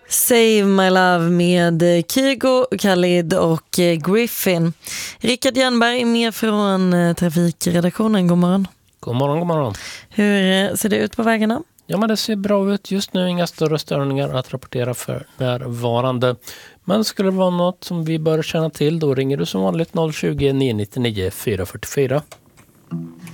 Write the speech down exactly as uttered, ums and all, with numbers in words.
Save My Love med Kygo, Khalid och Griffin. Rickard Jernberg är med från trafikredaktionen. God morgon. God morgon, god morgon. Hur ser det ut på vägarna? Ja, men det ser bra ut just nu. Inga större störningar att rapportera för närvarande. Men skulle det vara något som vi bör känna till, då ringer du som vanligt noll tjugo, nio nio nio, fyra fyra fyra.